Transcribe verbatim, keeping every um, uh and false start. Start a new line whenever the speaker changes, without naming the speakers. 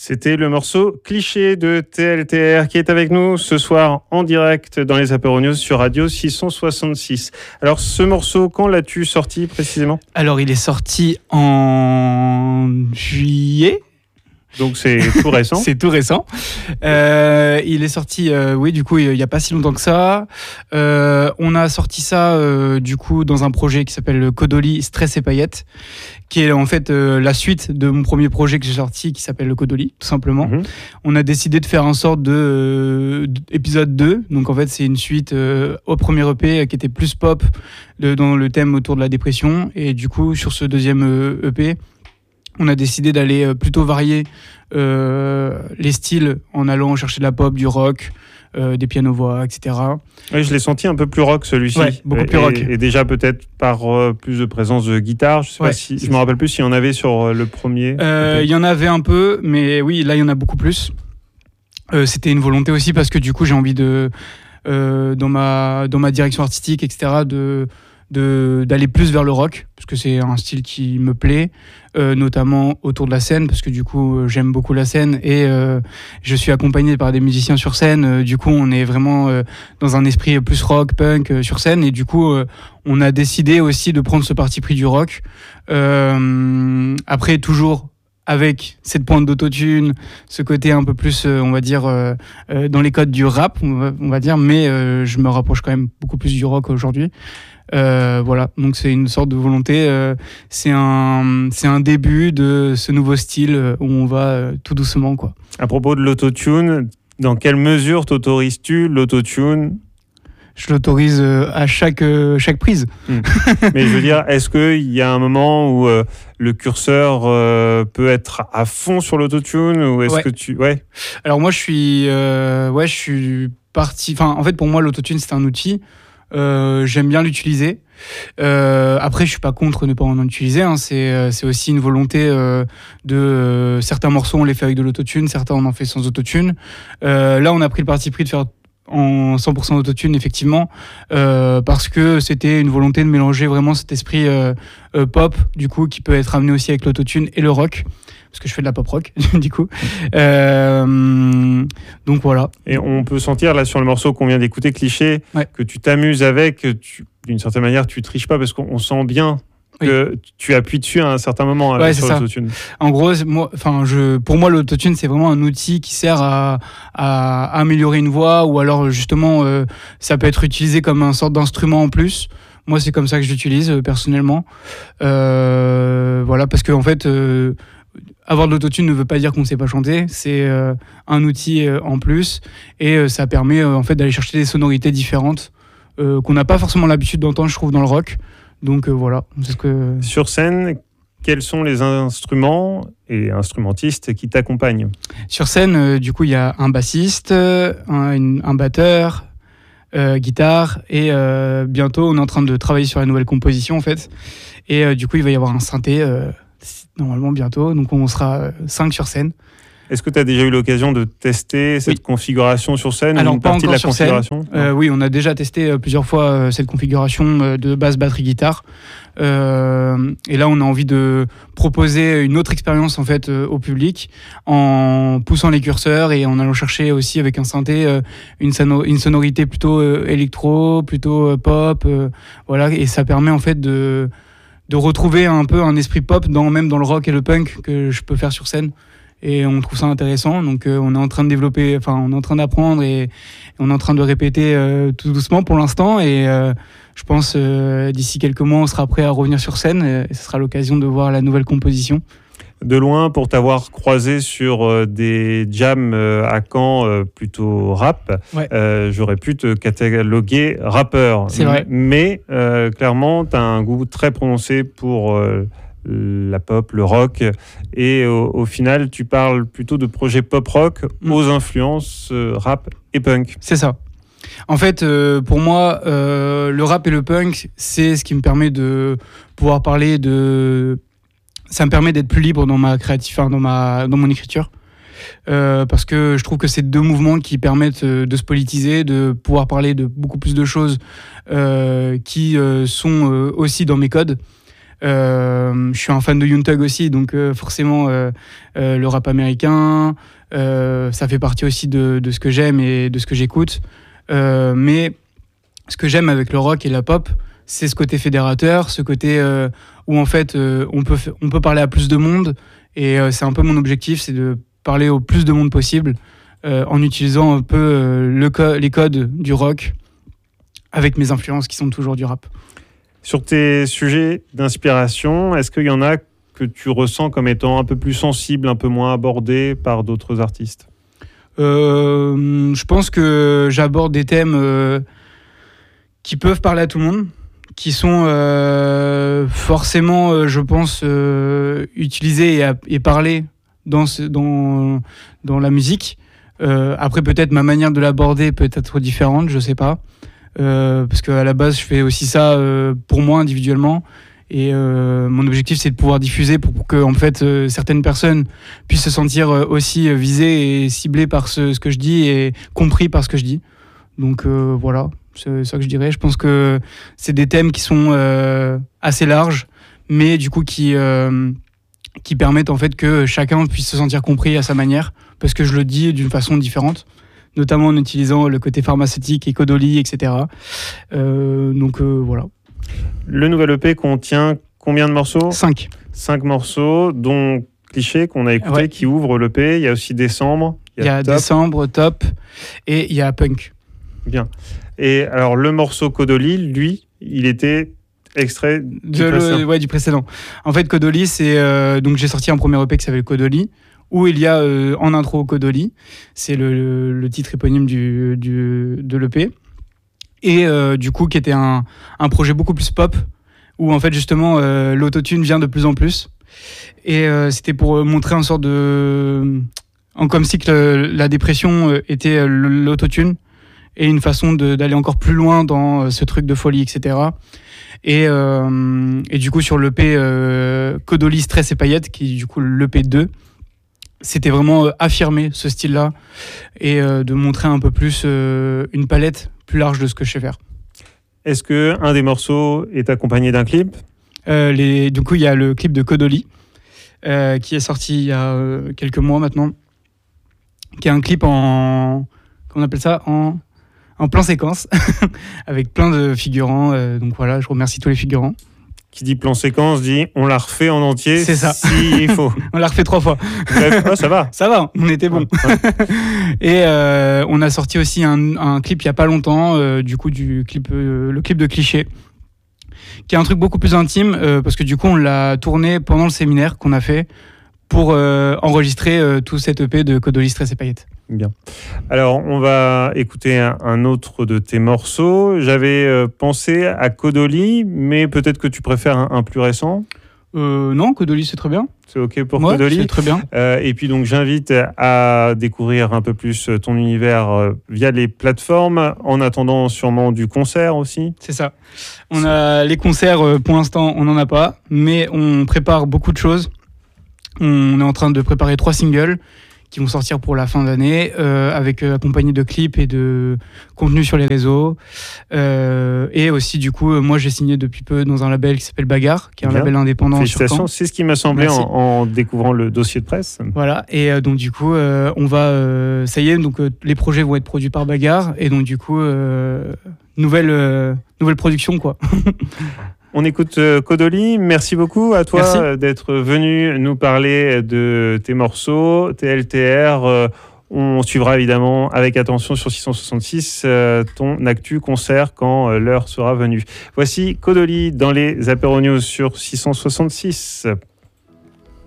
C'était le morceau Cliché de T L T R qui est avec nous ce soir en direct dans les Apéro News sur Radio six cent soixante-six. Alors ce morceau, quand l'as-tu sorti précisément ?
Alors il est sorti en juillet.
Donc c'est tout récent.
C'est tout récent. Euh, il est sorti, euh, oui, du coup, il n'y a pas si longtemps que ça. Euh, on a sorti ça, euh, du coup, dans un projet qui s'appelle Codoli Stress et Paillettes, qui est en fait euh, la suite de mon premier projet que j'ai sorti, qui s'appelle le Codoli, tout simplement. Mm-hmm. On a décidé de faire un sorte de euh, épisode deux. Donc en fait, c'est une suite euh, au premier E P qui était plus pop, de, dans le thème autour de la dépression. Et du coup, sur ce deuxième euh, E P, on a décidé d'aller plutôt varier euh, les styles en allant chercher de la pop, du rock, euh, des pianos-voix, et cetera.
Oui, je l'ai senti un peu plus rock celui-ci.
Ouais, beaucoup plus
et,
rock.
Et déjà peut-être par euh, plus de présence de guitare. Je sais
ouais,
pas si, je me rappelle plus s'il y en avait sur euh, le premier.
Euh, il y en avait un peu, mais oui, là il y en a beaucoup plus. Euh, c'était une volonté aussi parce que du coup j'ai envie de, euh, dans ma dans ma direction artistique, et cetera, de De, d'aller plus vers le rock, parce que c'est un style qui me plaît, euh, notamment autour de la scène, parce que du coup, euh, j'aime beaucoup la scène, et euh, je suis accompagné par des musiciens sur scène, euh, du coup, on est vraiment euh, dans un esprit plus rock, punk euh, sur scène, et du coup, euh, on a décidé aussi de prendre ce parti pris du rock. Euh, après, toujours avec cette pointe d'autotune, ce côté un peu plus, euh, on va dire, euh, euh, dans les codes du rap, on va, on va dire, mais euh, je me rapproche quand même beaucoup plus du rock aujourd'hui. Euh, voilà, donc c'est une sorte de volonté, euh, c'est un, c'est un début de ce nouveau style où on va euh, tout doucement, quoi.
À propos de l'autotune, dans quelle mesure t'autorises-tu l'autotune ?
Je l'autorise euh, à chaque, euh, chaque prise.
Mmh. Mais je veux dire, est-ce qu'il y a un moment où euh, le curseur euh, peut être à fond sur l'autotune ou est-ce
ouais.
que tu... Ouais.
Alors moi, je suis, euh, ouais, je suis parti... Enfin, en fait, pour moi, l'autotune, c'est un outil. Euh, j'aime bien l'utiliser. Euh, après, je suis pas contre ne pas en utiliser. Hein. C'est, c'est aussi une volonté euh, de euh, certains morceaux, on les fait avec de l'autotune, certains on en fait sans autotune. Euh, là, on a pris le parti pris de faire en cent pour cent d'autotune, effectivement, euh, parce que c'était une volonté de mélanger vraiment cet esprit euh, euh, pop, du coup, qui peut être amené aussi avec l'autotune et le rock. Parce que je fais de la pop rock, du coup. Euh, donc voilà.
Et on peut sentir là sur le morceau qu'on vient d'écouter, Cliché, ouais. que tu t'amuses avec, tu, d'une certaine manière, tu triches pas parce qu'on sent bien que oui. tu appuies dessus à un certain moment
ouais,
sur l'autotune.
En gros, moi, enfin, je, pour moi, l'autotune, c'est vraiment un outil qui sert à, à, à améliorer une voix, ou alors justement, euh, ça peut être utilisé comme un sorte d'instrument en plus. Moi, c'est comme ça que je l'utilise euh, personnellement. Euh, voilà, parce que en fait. Euh, Avoir de l'autotune ne veut pas dire qu'on ne sait pas chanter, c'est euh, un outil euh, en plus et euh, ça permet euh, en fait d'aller chercher des sonorités différentes euh, qu'on n'a pas forcément l'habitude d'entendre, je trouve, dans le rock. Donc euh, voilà. C'est ce que...
Sur scène, quels sont les instruments et instrumentistes qui t'accompagnent ?
Sur scène, euh, du coup, il y a un bassiste, un, un batteur, euh, guitare et euh, bientôt on est en train de travailler sur la nouvelle composition en fait. Et euh, du coup, il va y avoir un synthé. Euh, Normalement bientôt, donc on sera cinq sur scène.
Est-ce que tu as déjà eu l'occasion de tester cette oui. configuration sur scène ?
Alors,
une
pas
partie
encore
de la
sur
configuration
scène. Euh, oui, on a déjà testé plusieurs fois cette configuration de basse, batterie, guitare. Euh, et là, on a envie de proposer une autre expérience en fait au public en poussant les curseurs et en allant chercher aussi avec un synthé une, sono- une sonorité plutôt électro, plutôt pop. Voilà, et ça permet en fait de de retrouver un peu un esprit pop dans, même dans le rock et le punk que je peux faire sur scène. Et on trouve ça intéressant. Donc euh, on est en train de développer, enfin on est en train d'apprendre et on est en train de répéter euh, tout doucement pour l'instant. Et euh, je pense euh, d'ici quelques mois, on sera prêt à revenir sur scène et, et ce sera l'occasion de voir la nouvelle composition.
De loin, pour t'avoir croisé sur euh, des jams euh, à Caen euh, plutôt rap, ouais. euh, j'aurais pu te cataloguer rappeur.
C'est vrai.
Mais euh, clairement, tu as un goût très prononcé pour euh, la pop, le rock. Et au, au final, tu parles plutôt de projets pop-rock mmh. aux influences euh, rap et punk.
C'est ça. En fait, euh, pour moi, euh, le rap et le punk, c'est ce qui me permet de pouvoir parler de... Ça me permet d'être plus libre dans ma créative, dans ma, dans mon écriture, euh, parce que je trouve que c'est deux mouvements qui permettent de se politiser, de pouvoir parler de beaucoup plus de choses euh, qui euh, sont euh, aussi dans mes codes. Euh, je suis un fan de Young Thug aussi, donc euh, forcément euh, euh, le rap américain, euh, ça fait partie aussi de, de ce que j'aime et de ce que j'écoute. Euh, mais ce que j'aime avec le rock et la pop, c'est ce côté fédérateur, ce côté euh, où en fait euh, on peut on peut parler à plus de monde, et euh, c'est un peu mon objectif, c'est de parler au plus de monde possible euh, en utilisant un peu euh, le co- les codes du rock avec mes influences qui sont toujours du rap.
Sur tes sujets d'inspiration, est-ce qu'il y en a que tu ressens comme étant un peu plus sensibles, un peu moins abordés par d'autres artistes ?
euh, Je pense que j'aborde des thèmes euh, qui peuvent parler à tout le monde, qui sont euh, forcément, euh, je pense, euh, utilisés et, et parlés dans, ce, dans, dans la musique. Euh, après, peut-être ma manière de l'aborder peut être différente, je sais pas. Euh, parce qu'à la base je fais aussi ça euh, pour moi individuellement, et euh, mon objectif c'est de pouvoir diffuser pour, pour que en fait euh, certaines personnes puissent se sentir euh, aussi euh, visées et ciblées par ce, ce que je dis et compris par ce que je dis. Donc euh, voilà, c'est ça que je dirais. Je pense que c'est des thèmes qui sont euh, assez larges, mais du coup qui euh, qui permettent en fait que chacun puisse se sentir compris à sa manière, parce que je le dis d'une façon différente, notamment en utilisant le côté pharmaceutique et Caudolie, et cetera. Euh, donc euh, voilà.
Le nouvel E P contient combien de morceaux ?
Cinq.
Cinq morceaux, dont Cliché, qu'on a écouté,
Ouais.
qui ouvre l'E P. Il y a aussi Décembre.
Il y a,
Top.
Décembre, Top, et il y a Punk.
Bien. Et alors, le morceau Caudolie, lui, il était extrait du
De
précédent.
le, ouais, du précédent. En fait, Caudolie, c'est... Euh, donc j'ai sorti un premier E P qui s'appelle Caudolie, où il y a euh, en intro Caudolie, c'est le, le, le titre éponyme du, du, de l'E P, et euh, du coup qui était un, un projet beaucoup plus pop, où en fait justement euh, l'autotune vient de plus en plus, et euh, c'était pour montrer une sorte de... En, comme si que le, la dépression était l'autotune, et une façon de, d'aller encore plus loin dans ce truc de folie, et cetera. Et, euh, et du coup sur l'E P euh, Caudolie, Stress et Paillettes, qui est du coup l'E P deux, c'était vraiment euh, affirmer ce style-là et euh, de montrer un peu plus euh, une palette plus large de ce que je sais faire.
Est-ce qu'un des morceaux est accompagné d'un clip ?
Euh, les, du coup, il y a le clip de Caudolie euh, qui est sorti il y a euh, quelques mois maintenant, qui est un clip en... Comment on appelle ça ? En, en plan séquence, avec plein de figurants. Euh, donc voilà, je remercie tous les figurants.
Qui dit plan séquence dit on la refait en entier.
C'est ça.
Si il faut.
On l'a refait trois fois.
Bref, oh, ça va.
Ça va, on était bon.
Ouais, ouais.
Et euh, on a sorti aussi un, un clip il y a pas longtemps, euh, du coup du clip, euh, le clip de Cliché, qui est un truc beaucoup plus intime, euh, parce que du coup on l'a tourné pendant le séminaire qu'on a fait pour euh, enregistrer euh, tout cet E P de Caudolie, Stress et Paillettes.
Bien. Alors, on va écouter un, un autre de tes morceaux. J'avais euh, pensé à Caudolie, mais peut-être que tu préfères un, un plus récent.
Euh, non, Caudolie c'est très bien.
C'est OK pour
Ouais,
Caudolie.
c'est très bien.
Euh, et puis donc j'invite à découvrir un peu plus ton univers euh, via les plateformes, en attendant sûrement du concert aussi.
C'est ça. On a les concerts, euh, pour l'instant on n'en a pas, mais on prépare beaucoup de choses. On est en train de préparer trois singles qui vont sortir pour la fin d'année, euh, avec euh, accompagné de clips et de contenu sur les réseaux. Euh, et aussi, du coup, euh, moi, j'ai signé depuis peu dans un label qui s'appelle Bagarre, qui est un
Bien.
label indépendant sur
Félicitations,
Caen.
c'est ce qui m'a semblé en, en découvrant le dossier de presse.
Voilà, et euh, donc du coup, euh, on va... Euh, ça y est, donc euh, les projets vont être produits par Bagarre, et donc du coup, euh, nouvelle, euh, nouvelle production, quoi.
On écoute euh, Caudolie. Merci beaucoup à toi
Merci.
euh, d'être venu nous parler de tes morceaux, T L T R. Euh, on suivra évidemment avec attention sur six cent soixante-six euh, ton actu concert quand euh, l'heure sera venue. Voici Caudolie dans les Apéro News sur six cent soixante-six.